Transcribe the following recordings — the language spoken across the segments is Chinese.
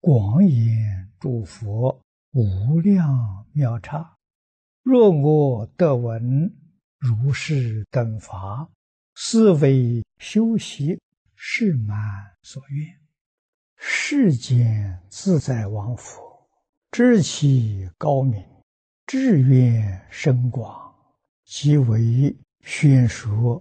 广演诸佛无量妙刹。若我得闻如是等法，是为修习誓满所愿。世间自在王佛，知其高明，志愿深广，即为宣说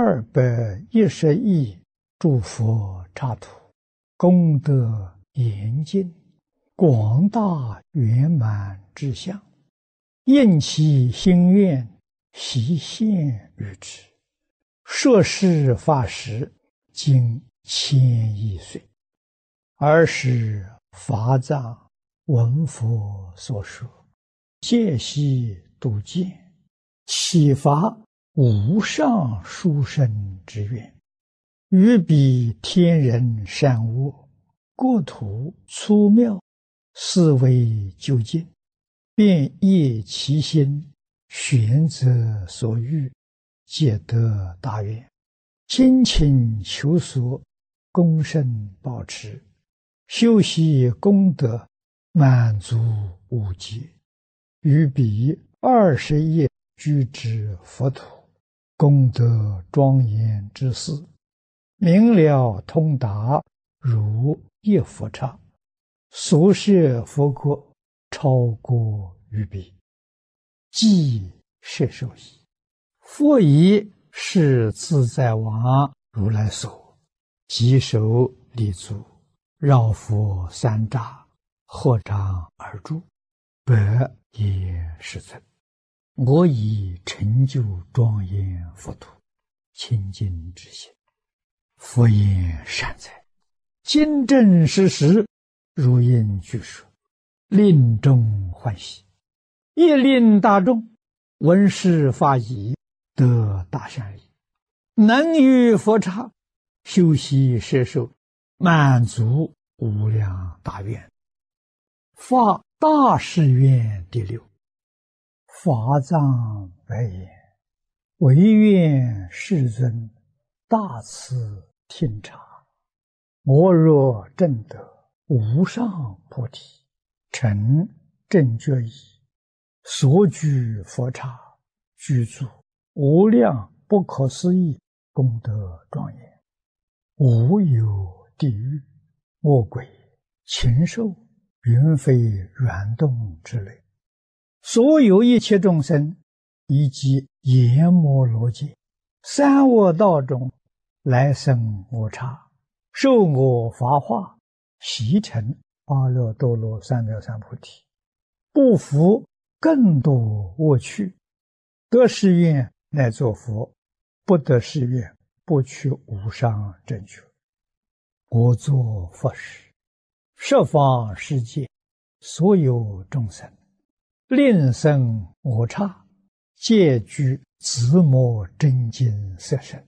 210亿诸佛刹土，功德严尽，广大圆满之相，应其心愿，悉现于之。摄事法时，经1000亿岁。尔时法藏闻佛所说，戒悉度见，启发无上殊胜之愿，于彼天人善恶，国土粗妙，思维究竟，便业其心，选择所欲，皆得大愿，精勤求索，恭慎保持，修习功德，满足无极，于彼20亿居之佛土，功德庄严之事，明了通达，如一佛刹，所摄佛国，超过于彼，即摄受矣。佛以是自在王如来所，稽首立足，绕佛3匝，合掌而住，百也世尊。我以成就庄严佛土，清净之心。佛言善哉，今正实实，如应具说，令众欢喜，亦令大众闻是法已，得大善利，能于佛刹修习摄受，满足无量大愿。发大誓愿第6。法藏白言：唯愿世尊大慈听察，我若证得无上菩提，成正觉已，所居佛刹，具足无量不可思议功德庄严，无有地狱、恶鬼、禽兽、云飞软动之类，所有一切众生，以及阎摩罗界、三恶道中来生我刹，受我法化，习成阿耨多罗三藐三菩提，不服更多恶趣，得誓愿乃作佛，不得誓愿不取无上正觉。我作佛时，十方世界所有众生，令生我刹，皆具自摩真经色身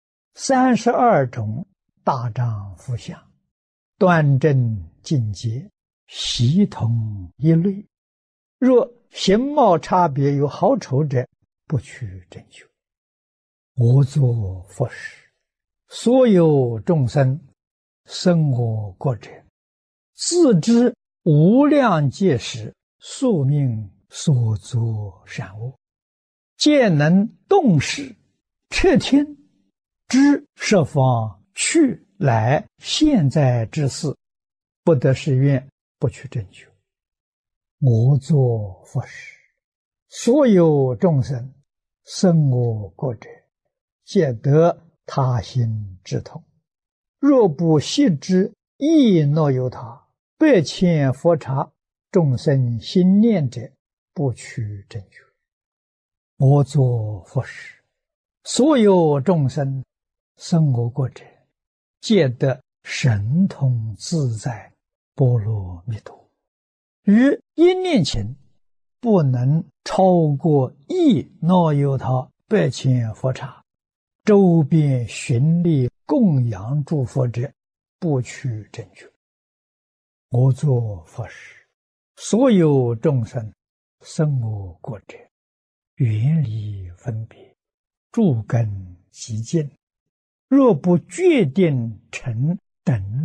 ，32种大丈夫相，端正净洁，悉同一类。若形貌差别有好丑者，不取正觉。我作佛时，所有众生生我国者，自知无量劫时宿命所作善恶，皆能动识彻听，知十方去来现在之事，不得誓愿，不取正觉。我作佛时，所有众生生我国者，皆得他心之痛。若不悉知亦若有他，100千佛刹众生心念者，不取正觉。我作佛时，所有众生生我国者，皆得神通自在波罗蜜多。于一念前，不能超过亦若有他100千佛刹，周边巡礼供养诸佛者，不取正觉。我作佛时，所有众生生我国者，远离分别，诸根极净，若不决定成等